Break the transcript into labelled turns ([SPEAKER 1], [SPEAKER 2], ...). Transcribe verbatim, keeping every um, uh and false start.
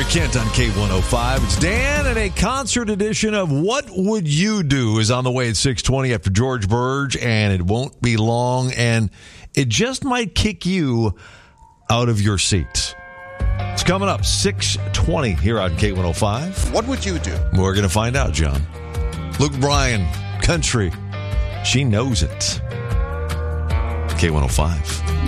[SPEAKER 1] Kent on K one oh five. It's Dan, and a concert edition of What Would You Do is on the way at six twenty after George Burge, and it won't be long, and it just might kick you out of your seat. It's coming up six twenty here on K one oh five.
[SPEAKER 2] What would you do?
[SPEAKER 1] We're going to find out, John. Luke Bryan, Country. She knows it. K one oh five.